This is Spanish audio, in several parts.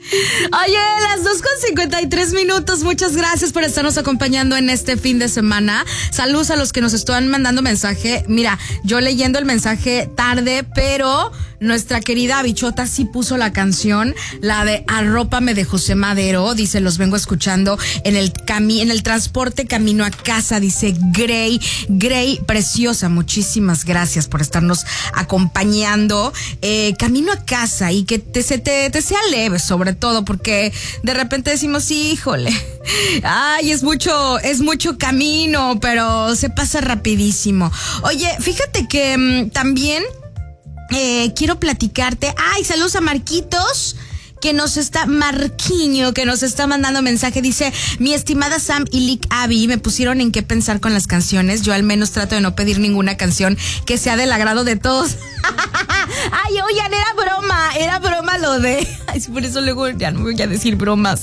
Oye, las 2:53. Muchas gracias por estarnos acompañando en este fin de semana. Saludos a los que nos están mandando mensaje. Mira, yo leyendo el mensaje tarde, pero nuestra querida Bichota sí puso la canción, la de Arrópame de José Madero. Dice, los vengo escuchando en el transporte camino a casa. Dice Grey, preciosa. Muchísimas gracias por estarnos acompañando. Camino a casa y que te sea leve, sobre todo, porque de repente decimos, híjole, ay, es mucho camino, pero se pasa rapidísimo. Oye, fíjate que también quiero platicarte. Ay, saludos a Marquiño, que nos está mandando mensaje. Dice, mi estimada Sam y Lick Abby me pusieron en qué pensar con las canciones. Yo al menos trato de no pedir ninguna canción que sea del agrado de todos. Ay, oigan, era broma lo de... Ay, por eso luego ya no voy a decir bromas.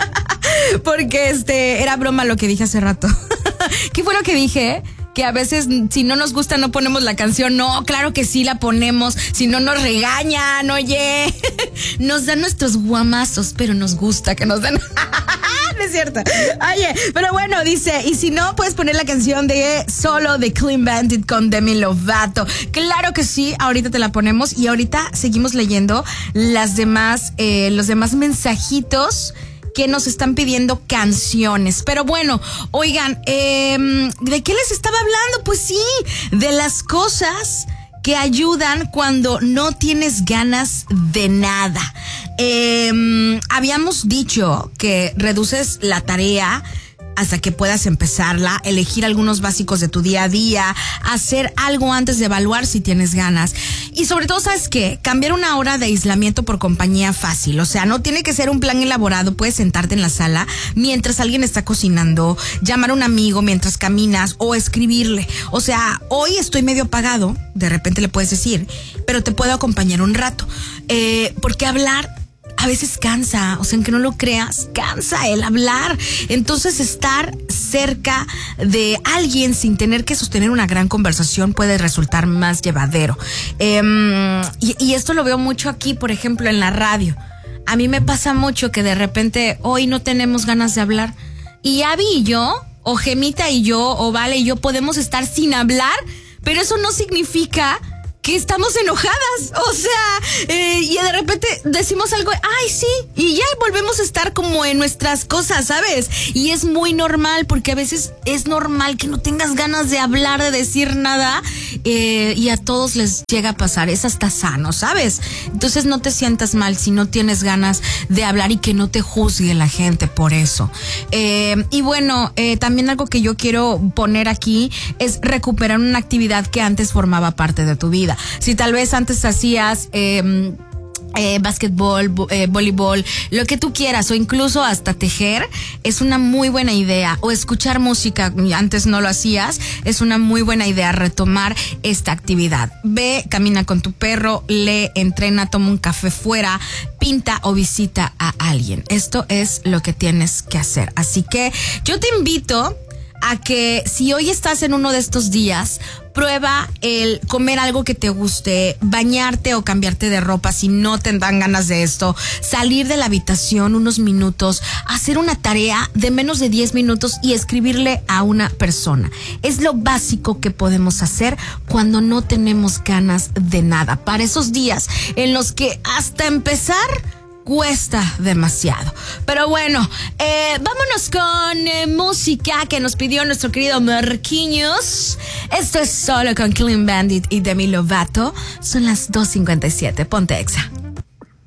Porque era broma lo que dije hace rato. ¿Qué fue lo que dije? Que a veces si no nos gusta no ponemos la canción. No, claro que sí la ponemos, si no nos regañan, oye. Nos dan nuestros guamazos, pero nos gusta que nos den. No es cierto. Oye, pero bueno, dice, y si no, puedes poner la canción de Solo de Clean Bandit con Demi Lovato. Claro que sí, ahorita te la ponemos y ahorita seguimos leyendo los demás mensajitos que nos están pidiendo canciones. Pero bueno, oigan, ¿de qué les estaba hablando? Pues sí, de las cosas que ayudan cuando no tienes ganas de nada. Habíamos dicho que reduces la tarea hasta que puedas empezarla, elegir algunos básicos de tu día a día, hacer algo antes de evaluar si tienes ganas. Y sobre todo, ¿sabes qué? Cambiar una hora de aislamiento por compañía fácil. O sea, no tiene que ser un plan elaborado. Puedes sentarte en la sala mientras alguien está cocinando, llamar a un amigo mientras caminas o escribirle. O sea, hoy estoy medio apagado, de repente le puedes decir, pero te puedo acompañar un rato. Porque hablar a veces cansa, o sea, aunque no lo creas, cansa el hablar. Entonces, estar cerca de alguien sin tener que sostener una gran conversación puede resultar más llevadero. Y esto lo veo mucho aquí, por ejemplo, en la radio. A mí me pasa mucho que de repente hoy no tenemos ganas de hablar. Y Abby y yo, o Gemita y yo, o Vale y yo podemos estar sin hablar, pero eso no significa que estamos enojadas, o sea, y de repente decimos algo, ay, sí, y ya volvemos a estar como en nuestras cosas, ¿sabes? Y es muy normal, porque a veces es normal que no tengas ganas de hablar, de decir nada, y a todos les llega a pasar, es hasta sano, ¿sabes? Entonces no te sientas mal si no tienes ganas de hablar y que no te juzgue la gente por eso. Y bueno, también algo que yo quiero poner aquí es recuperar una actividad que antes formaba parte de tu vida. Si tal vez antes hacías básquetbol, voleibol, lo que tú quieras, o incluso hasta tejer, es una muy buena idea. O escuchar música, antes no lo hacías, es una muy buena idea retomar esta actividad. Ve, camina con tu perro, lee, entrena, toma un café fuera, pinta o visita a alguien. Esto es lo que tienes que hacer. Así que yo te invito a que si hoy estás en uno de estos días, prueba el comer algo que te guste, bañarte o cambiarte de ropa si no te dan ganas de esto, salir de la habitación unos minutos, hacer una tarea de menos de 10 minutos y escribirle a una persona. Es lo básico que podemos hacer cuando no tenemos ganas de nada, para esos días en los que hasta empezar cuesta demasiado. Pero bueno, vámonos con música que nos pidió nuestro querido Marquiño. Esto es Solo con Clean Bandit y Demi Lovato. Son las 2:57. Ponte Exa.